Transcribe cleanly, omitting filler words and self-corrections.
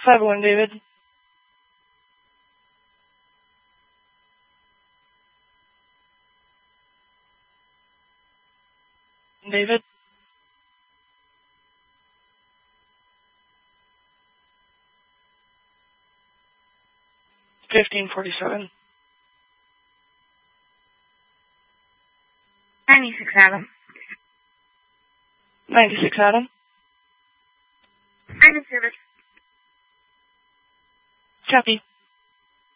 5-1, David. David. 1547. 96, Adam. 96, Adam. I'm in service. Copy.